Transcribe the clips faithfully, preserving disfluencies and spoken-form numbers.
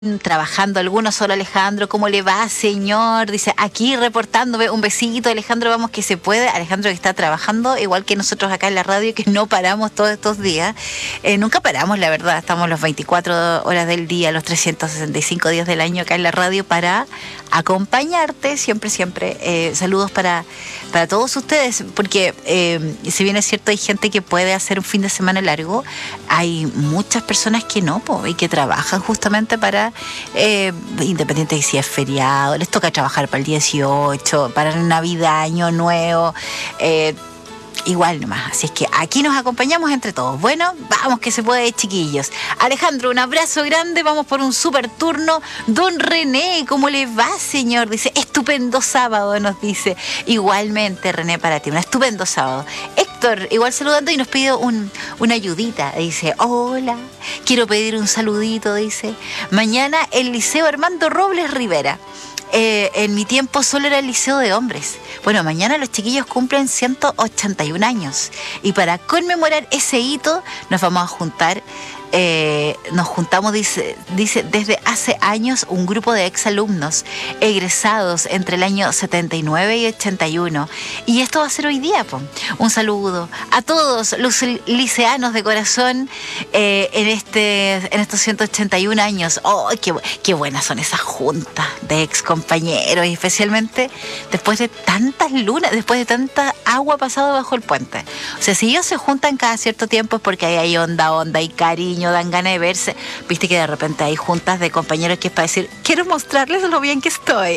trabajando algunos. Solo Alejandro, ¿cómo le va, señor? Dice, aquí reportándome, un besito, Alejandro, vamos que se puede. Alejandro que está trabajando, igual que nosotros acá en la radio, que no paramos todos estos días. Eh, nunca paramos, la verdad, estamos las veinticuatro horas del día, los trescientos sesenta y cinco días del año acá en la radio para acompañarte, siempre, siempre. Eh, saludos para, para todos ustedes, porque eh, si bien es cierto, hay gente que puede hacer un fin de semana largo, hay muchas personas que no, po, y que trabajan justamente para Eh, independiente de si es feriado, les toca trabajar para el dieciocho, para Navidad, Año Nuevo, eh, igual nomás. Así es que aquí nos acompañamos entre todos. Bueno, vamos que se puede, chiquillos. Alejandro, un abrazo grande, vamos por un super turno. Don René, ¿cómo le va, señor? Dice, estupendo sábado, nos dice. Igualmente, René, para ti, un estupendo sábado. Héctor, igual saludando y nos pide un, una ayudita. Dice, hola, quiero pedir un saludito, dice. Mañana el Liceo Armando Robles Rivera. Eh, en mi tiempo solo era el liceo de hombres. Bueno, mañana los chiquillos cumplen ciento ochenta y un años. Y para conmemorar ese hito nos vamos a juntar. Eh, nos juntamos, dice, dice, desde hace años un grupo de exalumnos egresados entre el año setenta y nueve y ochenta y uno. Y esto va a ser hoy día, po. Un saludo a todos los liceanos de corazón eh, en, este, en estos ciento ochenta y un años. ¡Oh, qué, qué buenas son esas juntas de ex compañeros! Y especialmente después de tantas lunas, después de tanta agua pasada bajo el puente. O sea, si ellos se juntan cada cierto tiempo es porque ahí hay onda, onda y cariño, dan ganas de verse. Viste que de repente hay juntas de compañeros que es para decir, quiero mostrarles lo bien que estoy.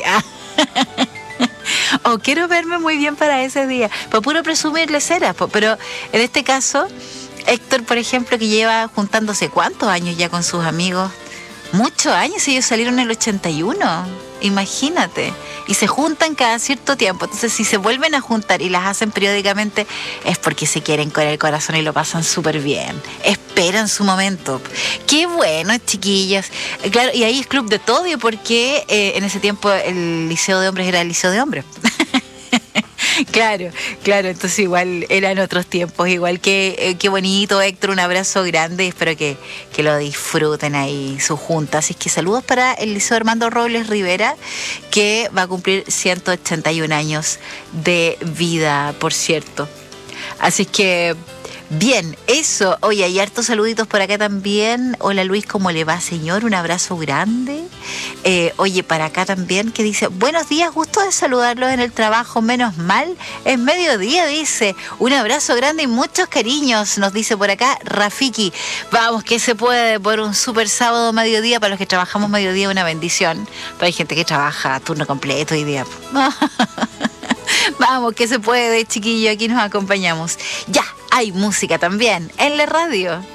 O quiero verme muy bien para ese día. Para puro presumirles era. Pero en este caso, Héctor, por ejemplo, que lleva juntándose ¿cuántos años ya con sus amigos? Muchos años, ellos salieron en el ochenta y uno. Imagínate. Y se juntan cada cierto tiempo. Entonces, si se vuelven a juntar y las hacen periódicamente, es porque se quieren con el corazón y lo pasan súper bien. Esperan su momento. Qué bueno, chiquillas. Claro, y ahí es club de todo, porque eh, en ese tiempo el liceo de hombres era el liceo de hombres. Claro, claro, entonces igual eran otros tiempos, igual que eh, qué bonito, Héctor, un abrazo grande y espero que, que lo disfruten ahí su junta. Así que saludos para el Liceo Armando Robles Rivera, que va a cumplir ciento ochenta y un años de vida, por cierto. Así que bien, eso. Oye, hay hartos saluditos por acá también. Hola Luis, ¿cómo le va, señor? Un abrazo grande. Eh, oye, para acá también, que dice, buenos días, gusto de saludarlos en el trabajo, menos mal, es mediodía, dice. Un abrazo grande y muchos cariños, nos dice por acá Rafiki. Vamos, que se puede por un super sábado mediodía. Para los que trabajamos mediodía, una bendición. Pero hay gente que trabaja a turno completo hoy día. Vamos, que se puede, chiquillo, aquí nos acompañamos. Ya, hay música también en la radio.